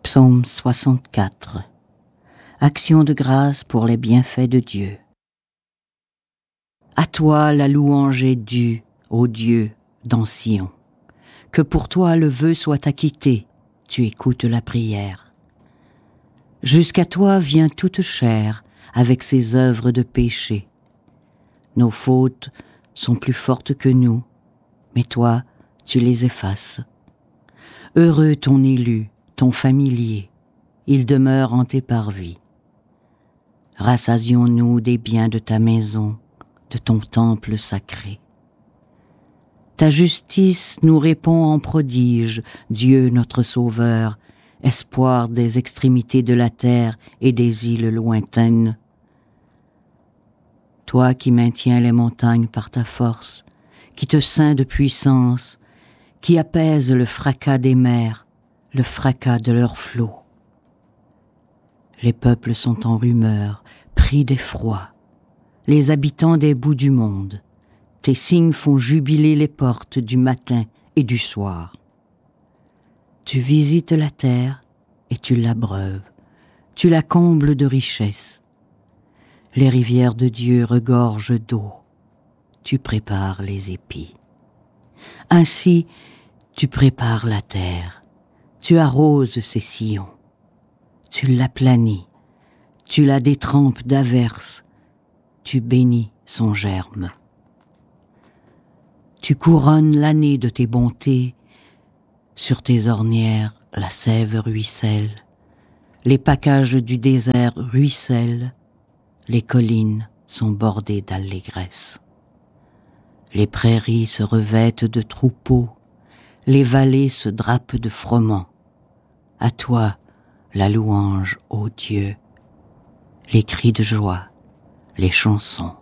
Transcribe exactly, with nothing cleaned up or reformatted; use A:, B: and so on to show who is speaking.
A: Psaume soixante-quatre. Action de grâce pour les bienfaits de Dieu. À toi la louange est due, ô Dieu, dans Sion. Que pour toi le vœu soit acquitté, tu écoutes la prière. Jusqu'à toi vient toute chair avec ses œuvres de péché. Nos fautes sont plus fortes que nous, mais toi, tu les effaces. Heureux ton élu, ton familier, il demeure en tes parvis. Rassasions-nous des biens de ta maison, de ton temple sacré. Ta justice nous répond en prodige, Dieu notre Sauveur, espoir des extrémités de la terre et des îles lointaines. Toi qui maintiens les montagnes par ta force, qui te ceins de puissance, qui apaise le fracas des mers, le fracas de leurs flots. Les peuples sont en rumeur, pris d'effroi, les habitants des bouts du monde. Tes signes font jubiler les portes du matin et du soir. Tu visites la terre et tu l'abreuves, tu la combles de richesses. Les rivières de Dieu regorgent d'eau, tu prépares les épis. Ainsi, tu prépares la terre, tu arroses ses sillons, tu l'aplanis, tu la détrempes d'averses, tu bénis son germe. Tu couronnes l'année de tes bontés, sur tes ornières la sève ruisselle, les packages du désert ruissellent, les collines sont bordées d'allégresse. Les prairies se revêtent de troupeaux, les vallées se drapent de froment. À toi la louange, ô Dieu, les cris de joie, les chansons.